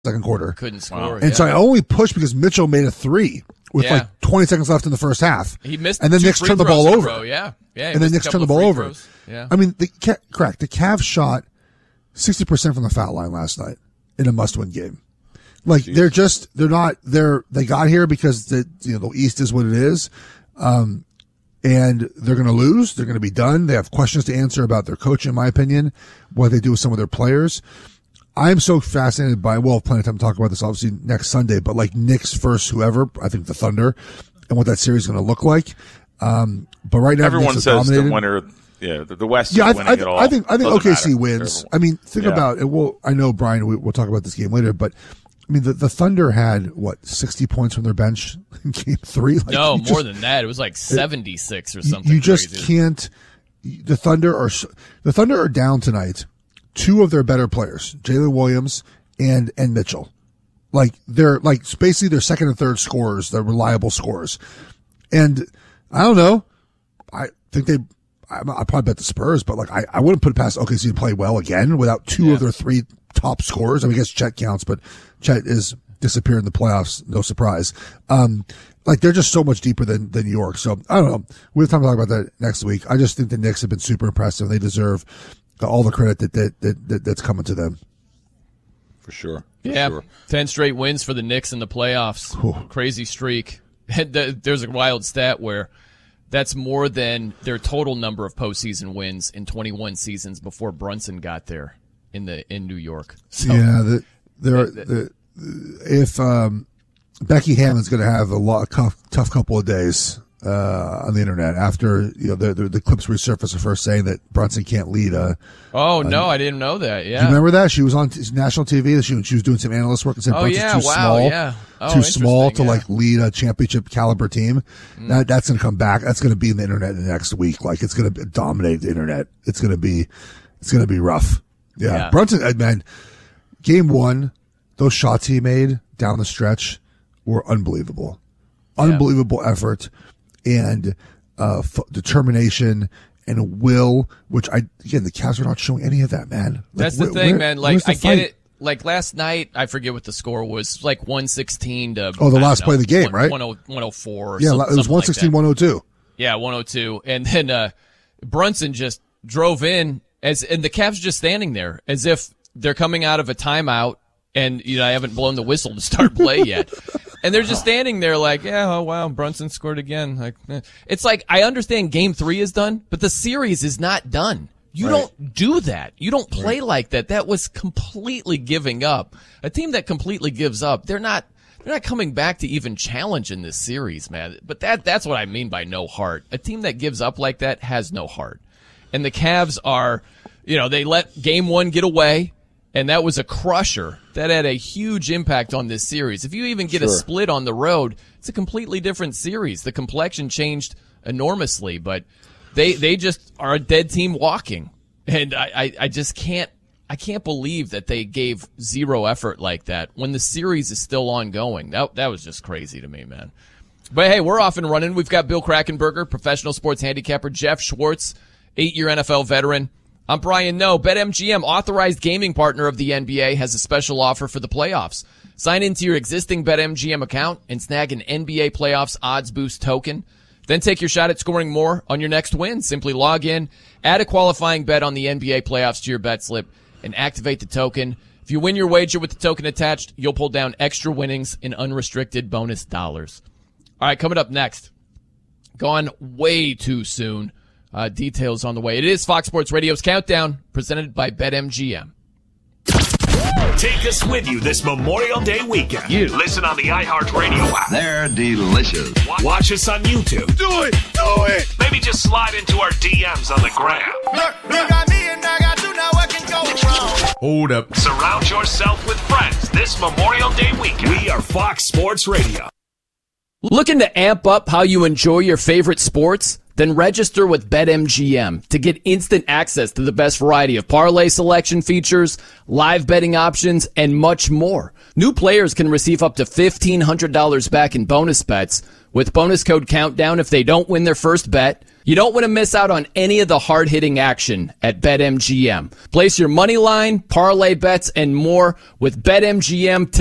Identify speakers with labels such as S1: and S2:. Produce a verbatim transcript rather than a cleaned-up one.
S1: second quarter.
S2: Couldn't score.
S1: And
S2: yeah.
S1: so I only pushed because Mitchell made a three with
S2: Yeah.
S1: like twenty seconds left in the first half.
S2: He missed
S1: and then
S2: two
S1: Knicks
S2: free
S1: turned the
S2: throws
S1: ball
S2: in a
S1: over.
S2: row, Yeah, yeah. he
S1: And then
S2: missed a
S1: Knicks
S2: couple
S1: turned the ball
S2: free
S1: over.
S2: throws. Yeah.
S1: I mean, the correct. The Cavs shot sixty percent from the foul line last night in a must-win game. Like Jeez. they're just they're not they're they got here because the you know the East is what it is, um, and they're going to lose. They're going to be done. They have questions to answer about their coach, in my opinion, what they do with some of their players. I'm so fascinated by, well, plenty of time to talk about this obviously next Sunday, but like Knicks versus whoever, I think the Thunder, and what that series is going to look like. Um, but right now,
S3: everyone
S1: says
S3: dominated. the winner, yeah, the, the West
S1: yeah,
S3: is
S1: I,
S3: winning
S1: I,
S3: it all.
S1: I think I think
S3: Doesn't
S1: O K C
S3: matter.
S1: wins.
S3: Terrible.
S1: I mean, think
S3: yeah.
S1: about it. Well, I know Brian, we, we'll talk about this game later, but I mean, the, the Thunder had what sixty points from their bench in Game Three. Like,
S2: no, more
S1: just,
S2: than that. It was like seventy-six
S1: it,
S2: or something.
S1: You just
S2: crazy.
S1: can't. The Thunder are the Thunder are down tonight. Two of their better players, Jalen Williams and and Mitchell, like they're like basically their second and third scorers, they're reliable scorers, and I don't know. I think they. I I probably bet the Spurs, but like I, I wouldn't put it past O K C to play well again without two
S2: yeah.
S1: of their three top scorers. I mean, I guess Chet counts, but Chet is disappeared in the playoffs. No surprise. Um, like they're just so much deeper than, than New York. So I don't know. We have time to talk about that next week. I just think the Knicks have been super impressive. They deserve all the credit that, that, that, that that's coming to them.
S3: For sure. For
S2: yeah.
S3: Sure.
S2: ten straight wins for the Knicks in the playoffs.
S1: Ooh.
S2: Crazy streak. And the, there's a wild stat where that's more than their total number of postseason wins in twenty-one seasons before Brunson got there in the in New York. So,
S1: yeah, the, there. The, if um, Becky Hammond's going to have a lot tough, tough couple of days uh, on the internet after you know the the, the clips resurfaced of her saying that Brunson can't lead a.
S2: Oh no, I didn't know that. Yeah,
S1: do you remember that she was on t- national T V? She she was doing some analyst work and said
S2: oh,
S1: Brunson's
S2: yeah,
S1: too
S2: wow,
S1: small,
S2: yeah. oh,
S1: too small to
S2: yeah.
S1: like lead a championship caliber team.
S2: Mm.
S1: That that's going to come back. That's going to be in the internet in the next week. Like it's going to dominate the internet. It's going to be it's going to be rough. Yeah,
S2: Yeah.
S1: Brunson, man. Game one, those shots he made down the stretch were unbelievable, unbelievable yeah. effort and uh, f- determination and will. Which I again, the Cavs are not showing any of that, man. Like,
S2: That's the
S1: where,
S2: thing,
S1: where,
S2: man. Like
S1: the
S2: I get
S1: fight?
S2: it. Like last night, I forget what the score was. Like one sixteen to
S1: oh, the
S2: I
S1: last
S2: don't
S1: play
S2: know,
S1: of the game,
S2: one,
S1: right?
S2: one oh four. Or
S1: yeah,
S2: some,
S1: it was one sixteen, one oh two.
S2: Yeah, one oh two, and then uh, Brunson just drove in as, and the Cavs just standing there as if they're coming out of a timeout, and you know I haven't blown the whistle to start play yet, and they're just standing there like, yeah, oh wow, Brunson scored again. Like, eh. It's like I understand Game Three is done, but the series is not done. You
S1: Right.
S2: don't do that. You don't play right. like that. That was completely giving up. A team that completely gives up, they're not. They're not coming back to even challenge in this series, man. But that that's what I mean by no heart. A team that gives up like that has no heart. And the Cavs are, you know, they let game one get away, and that was a crusher. That had a huge impact on this series. If you even get
S3: Sure.
S2: a split on the road, it's a completely different series. The complexion changed enormously, but they they just are a dead team walking. And I, I, I just can't I can't believe that they gave zero effort like that when the series is still ongoing. That that was just crazy to me, man. But hey, we're off and running. We've got Bill Krackenberger, professional sports handicapper, Jeff Schwartz, eight-year N F L veteran. I'm Brian Noe. BetMGM, authorized gaming partner of the N B A, has a special offer for the playoffs. Sign into your existing BetMGM account and snag an N B A Playoffs Odds Boost token. Then take your shot at scoring more on your next win. Simply log in, add a qualifying bet on the N B A Playoffs to your bet slip, and activate the token. If you win your wager with the token attached, you'll pull down extra winnings in unrestricted bonus dollars. All right, coming up next. Gone way too soon. Uh, details on the way. It is Fox Sports Radio's Countdown, presented by BetMGM.
S4: Take us with you this Memorial Day weekend. You listen on the iHeartRadio app.
S5: They're delicious.
S4: Watch us on YouTube.
S5: Do it! Do it!
S4: Maybe just slide into our D Ms on the gram.
S6: Look, you got me and I got you, now what can go wrong?
S7: Hold up.
S4: Surround yourself with friends this Memorial Day weekend. We are Fox Sports Radio.
S2: Looking to amp up how you enjoy your favorite sports? Then register with BetMGM to get instant access to the best variety of parlay selection features, live betting options, and much more. New players can receive up to fifteen hundred dollars back in bonus bets with bonus code COUNTDOWN if they don't win their first bet. You don't want to miss out on any of the hard-hitting action at BetMGM. Place your money line, parlay bets, and more with BetMGM today.